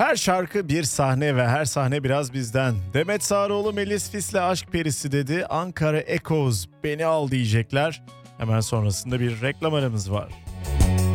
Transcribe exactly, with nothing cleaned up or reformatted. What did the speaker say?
Her şarkı bir sahne ve her sahne biraz bizden. Demet Sağroğlu Melis Fis'le Aşk Perisi dedi. Ankara Echoes beni al diyecekler. Hemen sonrasında bir reklam aramız var.